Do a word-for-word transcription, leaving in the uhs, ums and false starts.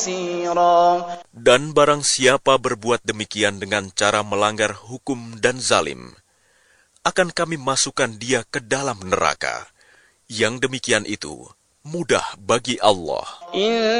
Dan barang siapa berbuat demikian dengan cara melanggar hukum dan zalim, akan kami masukkan dia ke dalam neraka. Yang demikian itu mudah bagi Allah.